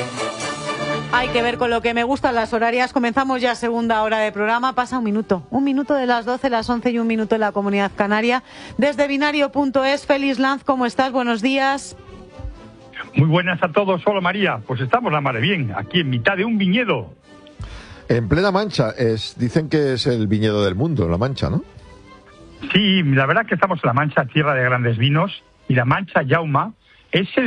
Hay que ver con lo que me gustan las horarias. Comenzamos ya segunda hora de programa. Pasa un minuto de las 12, las 11 y un minuto en la Comunidad Canaria. Desde binario.es, Félix Lanz, ¿cómo estás? Buenos días. Muy buenas a todos. Hola María, pues estamos la mar de bien, aquí en mitad de un viñedo. En plena Mancha, dicen que es el viñedo del mundo, la Mancha, ¿no? Sí, la verdad que estamos en la Mancha, tierra de grandes vinos, y la Mancha Jauma es la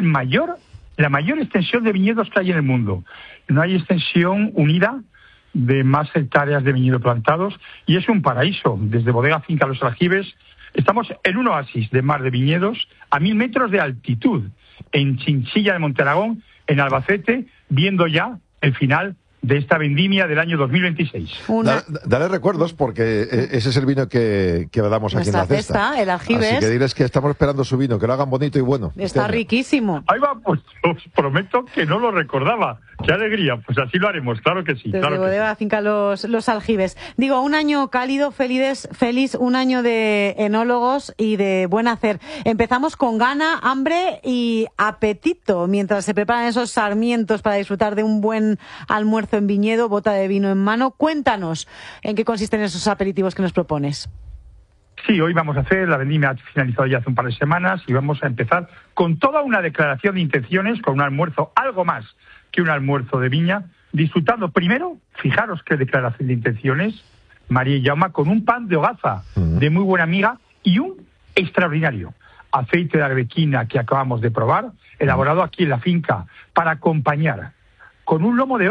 mayor extensión de viñedos que hay en el mundo. No hay extensión unida de más hectáreas de viñedo plantados, y es un paraíso. Desde Bodega Finca Los Aljibes estamos en un oasis de mar de viñedos a 1000 metros de altitud, en Chinchilla de Monteragón, en Albacete, viendo ya el final de esta vendimia del año 2026. Dale recuerdos, porque ese es el vino que damos aquí en la cesta. El Aljibes. Así que diles que estamos esperando su vino, que lo hagan bonito y bueno. Está riquísimo. Ahí va, pues os prometo que no lo recordaba. ¡Qué alegría! Pues así lo haremos, claro que sí. Desde claro Bodega que sí. Finca Los Aljibes. Digo, un año cálido, feliz, un año de enólogos y de buen hacer. Empezamos con gana, hambre y apetito, mientras se preparan esos sarmientos para disfrutar de un buen almuerzo en viñedo, bota de vino en mano. Cuéntanos en qué consisten esos aperitivos que nos propones. Sí, hoy vamos a hacer, la vendimia ha finalizado ya hace un par de semanas y vamos a empezar con toda una declaración de intenciones, con un almuerzo, algo más que un almuerzo de viña, disfrutando primero, fijaros qué declaración de intenciones, María y Jaume, con un pan de hogaza de muy buena amiga y un extraordinario aceite de arbequina que acabamos de probar, elaborado aquí en la finca, para acompañar con un lomo de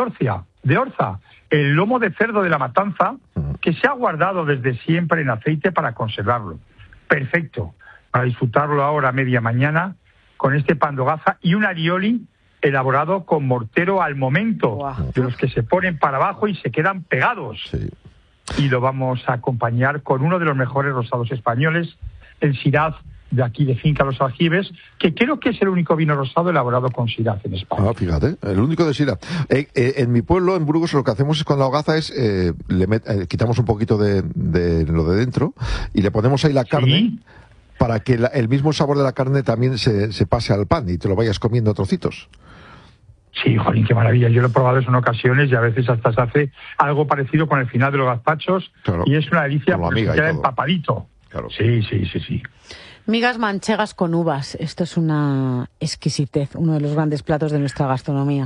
orza, el lomo de cerdo de la matanza, que se ha guardado desde siempre en aceite para conservarlo. Perfecto, para disfrutarlo ahora a media mañana, con este pan de hogaza y un alioli elaborado con mortero al momento, wow, de los que se ponen para abajo y se quedan pegados. Sí. Y lo vamos a acompañar con uno de los mejores rosados españoles, el Syrah de aquí de Finca Los Aljibes, que creo que es el único vino rosado elaborado con Syrah en España. Ah, fíjate, el único de Syrah. En mi pueblo, en Burgos, lo que hacemos es con la hogaza es, quitamos un poquito de lo de dentro y le ponemos ahí la carne. ¿Sí? Para que el mismo sabor de la carne también se pase al pan y te lo vayas comiendo a trocitos. Sí, jolín, qué maravilla. Yo lo he probado en ocasiones y a veces hasta se hace algo parecido con el final de los gazpachos, claro, y es una delicia porque se queda empapadito. Claro. Sí. Migas manchegas con uvas. Esto es una exquisitez, uno de los grandes platos de nuestra gastronomía.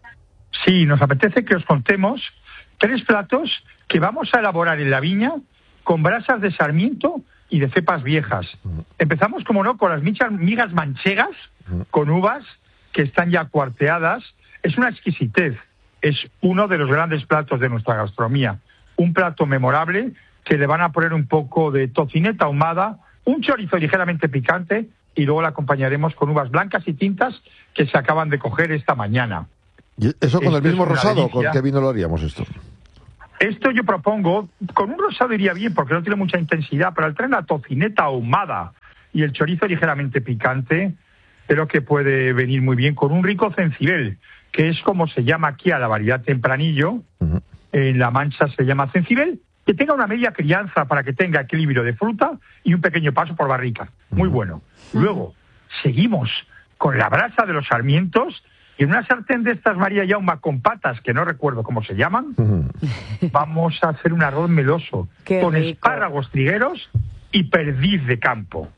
Sí, nos apetece que os contemos 3 platos que vamos a elaborar en la viña con brasas de sarmiento y de cepas viejas. Empezamos, como no, con las migas manchegas con uvas que están ya cuarteadas. Es una exquisitez. Es uno de los grandes platos de nuestra gastronomía. Un plato memorable que le van a poner un poco de tocineta ahumada, un chorizo ligeramente picante y luego la acompañaremos con uvas blancas y tintas que se acaban de coger esta mañana. ¿Y eso con el mismo rosado? ¿Con qué vino lo haríamos esto? Esto yo propongo, con un rosado iría bien porque no tiene mucha intensidad, pero al traer la tocineta ahumada y el chorizo ligeramente picante, creo que puede venir muy bien con un rico cencibel, que es como se llama aquí a la variedad tempranillo. En La Mancha se llama cencibel, que tenga una media crianza para que tenga equilibrio de fruta y un pequeño paso por barrica. Muy bueno. Luego, seguimos con la brasa de los sarmientos. Y en una sartén de estas María Jaume con patas, que no recuerdo cómo se llaman, vamos a hacer un arroz meloso con espárragos trigueros y perdiz de campo.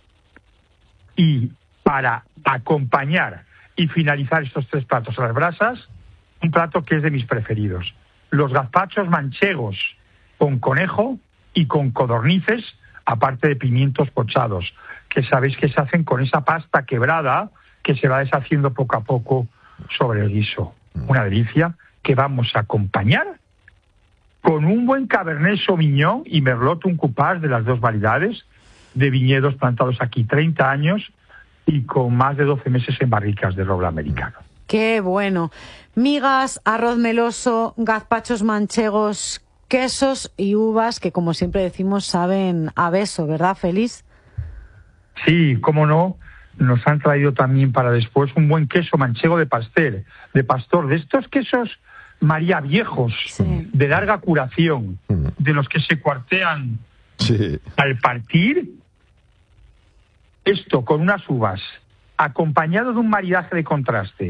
Y para acompañar y finalizar estos 3 platos a las brasas, un plato que es de mis preferidos. Los gazpachos manchegos con conejo y con codornices, aparte de pimientos pochados, que sabéis que se hacen con esa pasta quebrada que se va deshaciendo poco a poco sobre el guiso. Una delicia que vamos a acompañar con un buen Cabernet Sauvignon y Merlot un Coupage de las 2 variedades, de viñedos plantados aquí 30 años y con más de 12 meses en barricas de roble americano. ¡Qué bueno! Migas, arroz meloso, gazpachos manchegos, quesos y uvas que, como siempre decimos, saben a beso, ¿verdad, Félix? Sí, cómo no. Nos han traído también para después un buen queso manchego de pastor, de estos quesos María viejos, sí, de larga curación, de los que se cuartean al partir. Esto con unas uvas, acompañado de un maridaje de contraste,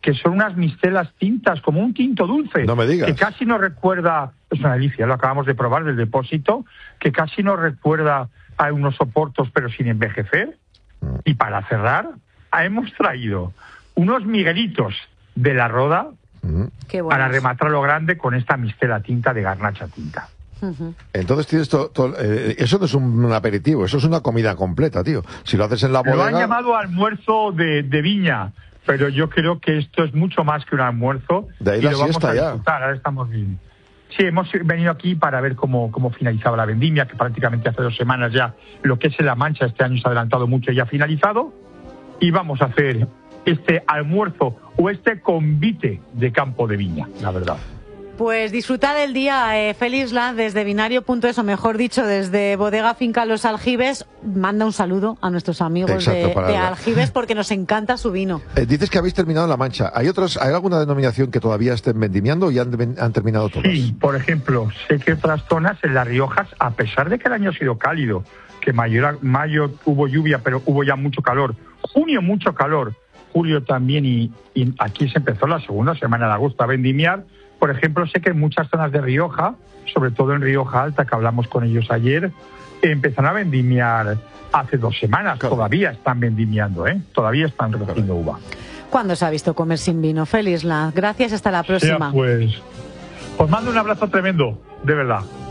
que son unas mistelas tintas, como un tinto dulce. No me digas. Que casi nos recuerda, es una delicia, lo acabamos de probar del depósito, que casi nos recuerda a unos oportos pero sin envejecer. Y para cerrar, hemos traído unos miguelitos de la Roda para rematar lo grande con esta mistela tinta de garnacha tinta. Entonces tienes eso no es un aperitivo, eso es una comida completa, tío. Si lo haces en la bodega... Lo han llamado almuerzo de viña, pero yo creo que esto es mucho más que un almuerzo. De ahí y la lo vamos siesta a ya. disfrutar, ahora estamos bien. Sí, hemos venido aquí para ver cómo finalizaba la vendimia, que prácticamente hace 2 semanas ya lo que es en La Mancha este año se ha adelantado mucho y ya ha finalizado. Y vamos a hacer este almuerzo o este convite de campo de viña, la verdad. Pues disfruta del día, Felisla, desde Binario.es, o mejor dicho, desde Bodega Finca Los Aljibes. Manda un saludo a nuestros amigos de Aljibes porque nos encanta su vino. Dices que habéis terminado en La Mancha. ¿Hay alguna denominación que todavía estén vendimiando o ya han terminado todas? Sí, por ejemplo, sé que otras zonas en Las Riojas, a pesar de que el año ha sido cálido, que mayo hubo lluvia, pero hubo ya mucho calor, junio mucho calor, julio también, y aquí se empezó la segunda semana de agosto a vendimiar. Por ejemplo, sé que en muchas zonas de Rioja, sobre todo en Rioja Alta, que hablamos con ellos ayer, empezaron a vendimiar hace 2 semanas. Claro. Todavía están vendimiando, todavía están recogiendo uva. ¿Cuándo se ha visto comer sin vino? Felisla, gracias, hasta la próxima. Pues os mando un abrazo tremendo, de verdad.